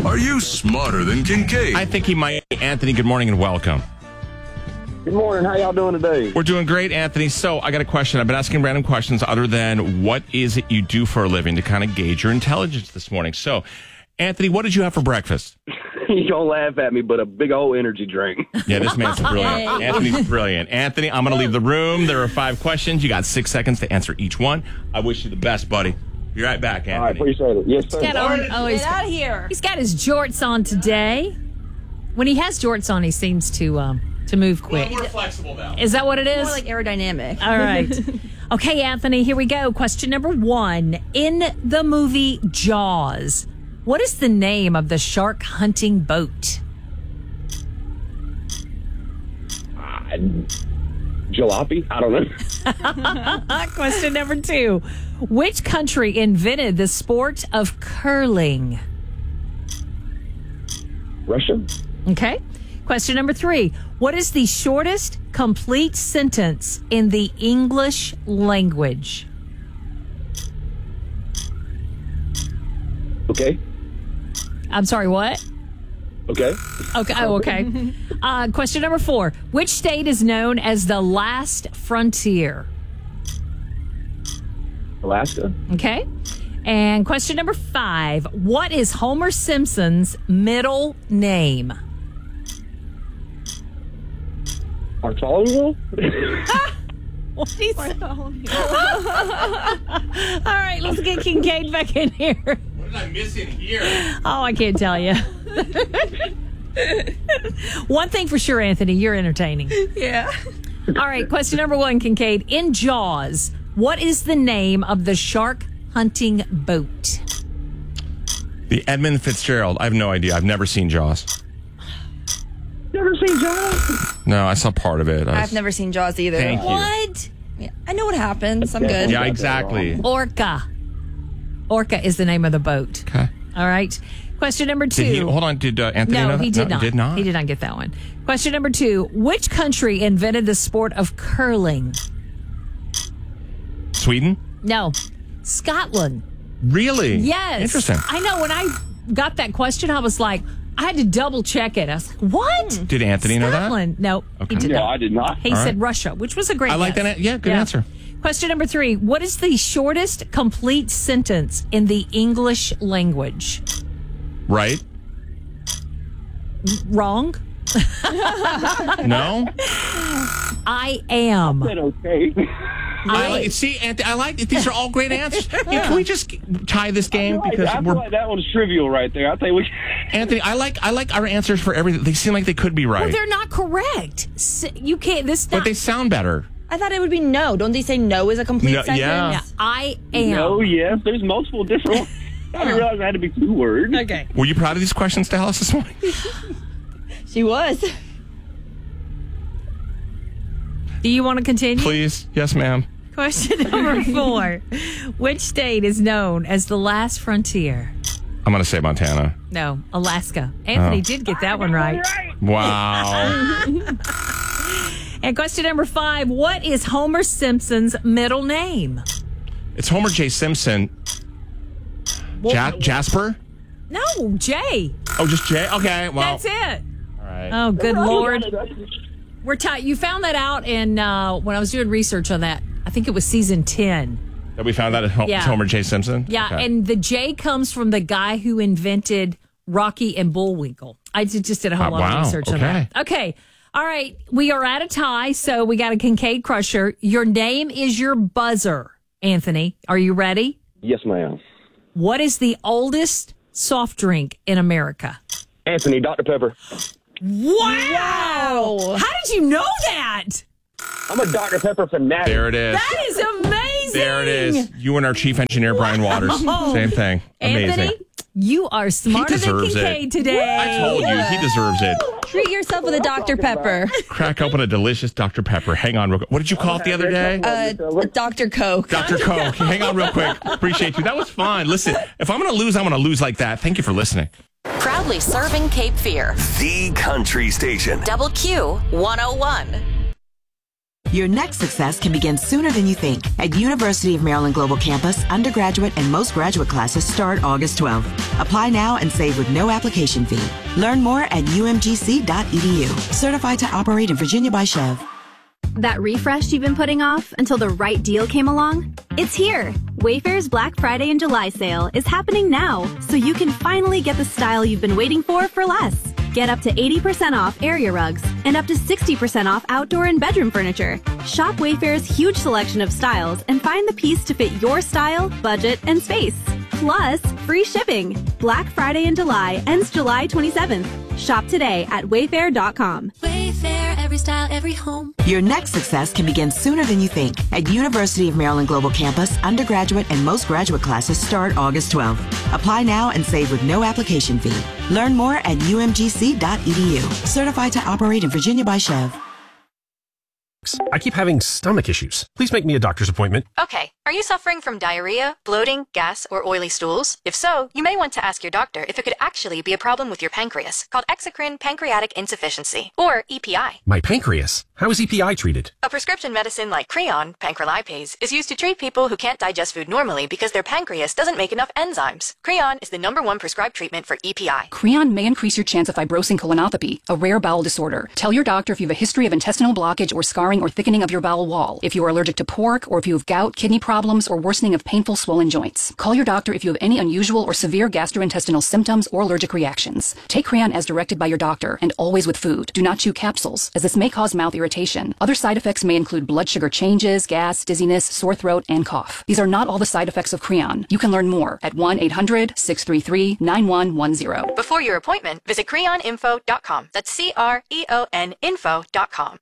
Are you smarter than Kincaid? I think he might. Anthony, good morning and welcome. Good morning. How y'all doing today? We're doing great, Anthony. So I got a question. I've been asking random questions other than what is it you do for a living to kind of gauge your intelligence this morning. So, Anthony, what did you have for breakfast? You don't laugh at me, but a big old energy drink. Yeah, this man's brilliant. Anthony's brilliant. Anthony, I'm going to leave the room. There are 5 questions. You got 6 seconds to answer each one. I wish you the best, buddy. Be right back, Anthony. All right, appreciate it. Yes, sir. Get out of here. He's got his jorts on today. When he has jorts on, he seems to move quick. More flexible now. Is that what it is? More like aerodynamic. All right. Okay, Anthony, here we go. Question number 1. In the movie Jaws, what is the name of the shark hunting boat? Jalopy? I don't know. Question number 2. Which country invented the sport of curling? Russia? Okay. Question number 3. What is the shortest complete sentence in the English language? Okay. I'm sorry, what? Okay. Okay. Oh, okay. Question number 4. Which state is known as the last frontier? Alaska? Okay. And question number 5. What is Homer Simpson's middle name? Bartholomew? What is All right, let's get Kincaid back in here. What did I miss in here? Oh, I can't tell you. One thing for sure, Anthony, you're entertaining. Yeah. All right, question number 1, Kincaid. In Jaws, what is the name of the shark hunting boat? The Edmund Fitzgerald. I have no idea. I've never seen Jaws. Never seen Jaws? No, I saw part of it. I've never seen Jaws either. Thank you. What? Yeah, I know what happens. I'm good. Yeah, exactly. Orca. Orca is the name of the boat. Okay. All right. Question number 2. Did he, hold on. Did Anthony know No, that? he did not. He did not? He did not get that one. Question number 2. Which country invented the sport of curling? Sweden? No. Scotland. Really? Yes. Interesting. I know. When I got that question, I was like, I had to double check it. I was like, what? Did Anthony know that? Scotland. No, Okay. he did No, not. I did not. He All said right. Russia, which was a great I like guess. that. Yeah, good answer. Question number 3. What is the shortest complete sentence in the English language? Right? Wrong. No? I am. Said okay. See, Anthony, I like it. These are all great answers. Yeah, can we just tie this game because I feel like that one's trivial right there. I think we. Anthony, I like our answers for everything. They seem like they could be right, Well, they're not correct. You can't. This. but they sound better. I thought it would be no. Don't they say no is a complete No, sentence? yeah. Yeah, I am. Oh yes, there's multiple different ones. I didn't realize it had to be 2 words. Okay. Were you proud of these questions, Dallas, this morning? She was. Do you want to continue? Please, yes, ma'am. Question number 4. Which state is known as the last frontier? I'm going to say Montana. No, Alaska. Anthony did get that one right. Wow. And question number 5. What is Homer Simpson's middle name? It's Homer J. Simpson. Jasper? No, Jay. Oh, just J? Okay, well. That's it. All right. Oh, good Lord. We're tight. You found that out in when I was doing research on that. I think it was season 10. That we found that at Yeah. Homer J. Simpson? Yeah, Okay. and the J comes from the guy who invented Rocky and Bullwinkle. I just did a whole lot wow, of research on that. Okay. All right. We are at a tie, so we got a Kincaid Crusher. Your name is your buzzer, Anthony. Are you ready? Yes, ma'am. What is the oldest soft drink in America? Anthony, Dr. Pepper. Wow! How did you know that? I'm a Dr. Pepper fanatic. There it is. That is amazing. There it is. You and our chief engineer, Brian Waters. Same thing. Amazing. Anthony, you are smarter than deserves Kincaid it. today. I told you, he deserves it. Treat yourself with a Dr. Pepper. Crack open a delicious Dr. Pepper. Hang on real quick. What did you call it the other day? Dr. Coke. Dr. Coke. Hang on real quick. Appreciate you. That was fun. Listen, if I'm going to lose, I'm going to lose like that. Thank you for listening. Proudly serving Cape Fear. The Country Station. Double Q 101. Your next success can begin sooner than you think. At University of Maryland Global Campus, undergraduate and most graduate classes start August 12th. Apply now and save with no application fee. Learn more at umgc.edu. Certified to operate in Virginia by Chev. That refresh you've been putting off until the right deal came along? It's here! Wayfair's Black Friday and July sale is happening now, so you can finally get the style you've been waiting for less. Get up to 80% off area rugs and up to 60% off outdoor and bedroom furniture. Shop Wayfair's huge selection of styles and find the piece to fit your style, budget, and space. Plus, free shipping. Black Friday in July ends July 27th. Shop today at wayfair.com. Wayfair, every style, every home. Your next success can begin sooner than you think. At University of Maryland Global Campus, undergraduate and most graduate classes start August 12th. Apply now and save with no application fee. Learn more at umgc.edu. Certified to operate in Virginia by Chev. I keep having stomach issues. Please make me a doctor's appointment. Okay, are you suffering from diarrhea, bloating, gas, or oily stools? If so, you may want to ask your doctor if it could actually be a problem with your pancreas, called exocrine pancreatic insufficiency, or EPI. My pancreas? How is EPI treated? A prescription medicine like Creon, pancrelipase, is used to treat people who can't digest food normally because their pancreas doesn't make enough enzymes. Creon is the #1 prescribed treatment for EPI. Creon may increase your chance of fibrosing colonopathy, a rare bowel disorder. Tell your doctor if you have a history of intestinal blockage or scarring or thickening of your bowel wall, if you are allergic to pork, or if you have gout, kidney problems, or worsening of painful swollen joints. Call your doctor if you have any unusual or severe gastrointestinal symptoms or allergic reactions. Take Creon as directed by your doctor, and always with food. Do not chew capsules, as this may cause mouth irritation. Other side effects may include blood sugar changes, gas, dizziness, sore throat, and cough. These are not all the side effects of Creon. You can learn more at 1-800-633-9110. Before your appointment, visit creoninfo.com. That's CREON info.com.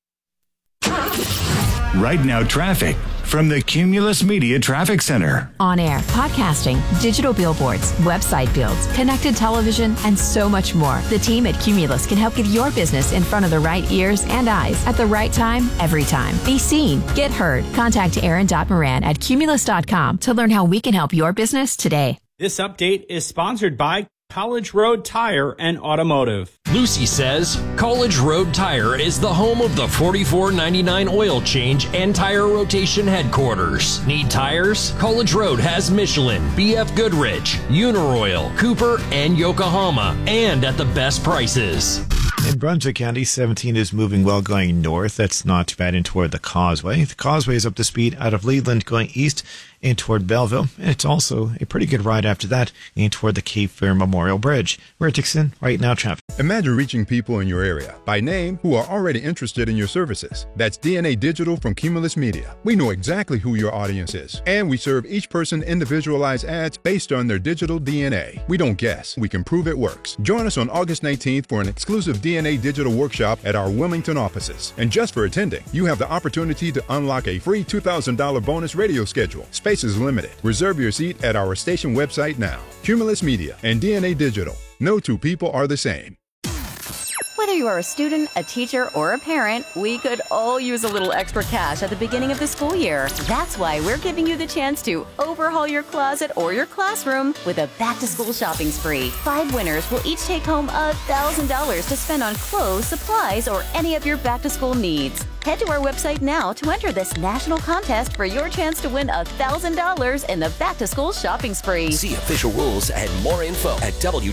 Right now, traffic from the Cumulus Media Traffic Center. On air, podcasting, digital billboards, website builds, connected television, and so much more. The team at Cumulus can help get your business in front of the right ears and eyes at the right time, every time. Be seen, get heard. Contact Aaron.Moran at Cumulus.com to learn how we can help your business today. This update is sponsored by College Road Tire and Automotive. Lucy says College Road Tire is the home of the $44.99 oil change and tire rotation headquarters. Need tires? College Road has Michelin, BF Goodrich, Uniroyal, Cooper, and Yokohama, and at the best prices. In Brunswick County, 17 is moving well going north. That's not too bad in toward the Causeway. The Causeway is up to speed out of Leland going east in toward Belleville. And it's also a pretty good ride after that in toward the Cape Fear Memorial Bridge. We're at Dixon, right now traffic. Imagine reaching people in your area by name who are already interested in your services. That's DNA Digital from Cumulus Media. We know exactly who your audience is, and we serve each person individualized ads based on their digital DNA. We don't guess, we can prove it works. Join us on August 19th for an exclusive DNA Digital workshop at our Wilmington offices. And just for attending, you have the opportunity to unlock a free $2,000 bonus radio schedule. Space is limited. Reserve your seat at our station website now. Cumulus Media and DNA Digital. No two people are the same. Whether you are a student, a teacher, or a parent, we could all use a little extra cash at the beginning of the school year. That's why we're giving you the chance to overhaul your closet or your classroom with a back-to-school shopping spree. 5 winners will each take home $1,000 to spend on clothes, supplies, or any of your back-to-school needs. Head to our website now to enter this national contest for your chance to win $1,000 in the back-to-school shopping spree. See official rules and more info at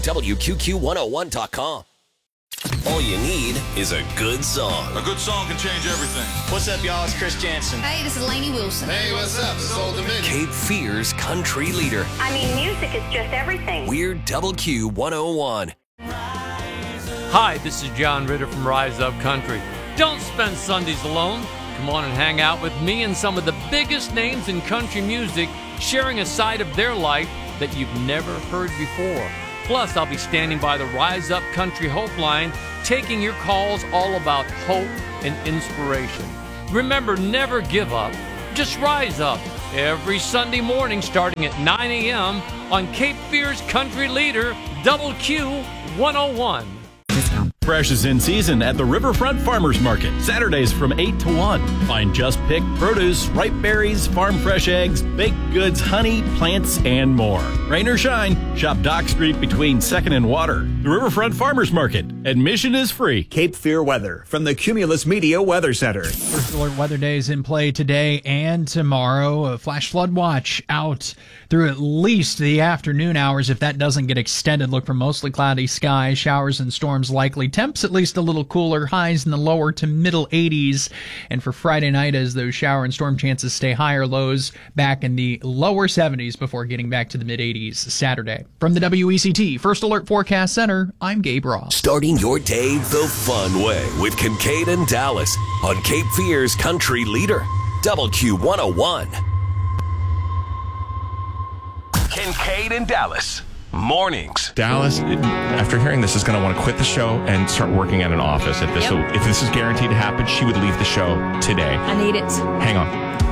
www.QQ101.com. All you need is a good song. A good song can change everything. What's up, y'all? It's Chris Jansen. Hey, this is Lainey Wilson. Hey, what's up? This is Old Dominion. Cape Fear's country leader. I mean, music is just everything. We're WQ101. Hi, this is John Ritter from Rise Up Country. Don't spend Sundays alone. Come on and hang out with me and some of the biggest names in country music, sharing a side of their life that you've never heard before. Plus, I'll be standing by the Rise Up Country Hope Line, taking your calls all about hope and inspiration. Remember, never give up. Just rise up every Sunday morning starting at 9 a.m. on Cape Fear's country leader, WQ101. Fresh is in season at the Riverfront Farmers Market. Saturdays from 8 to 1. Find just picked produce, ripe berries, farm fresh eggs, baked goods, honey, plants, and more. Rain or shine, shop Dock Street between 2nd and Water. The Riverfront Farmers Market. Admission is free. Cape Fear weather from the Cumulus Media Weather Center. First alert weather day is in play today and tomorrow. A flash flood watch out through at least the afternoon hours. If that doesn't get extended, look for mostly cloudy skies, showers and storms likely. Temps at least a little cooler, highs in the lower to middle 80s. And for Friday night, as those shower and storm chances stay higher, lows back in the lower 70s before getting back to the mid 80s Saturday. From the WECT First Alert Forecast Center, I'm Gabe Ross. Starting your day the fun way with Kincaid and Dallas on Cape Fear's Country Leader, WQ101. Kincaid and Dallas. Mornings. Dallas, after hearing this, is going to want to quit the show and start working at an office. If this is guaranteed to happen, she would leave the show today. I need it. Hang on.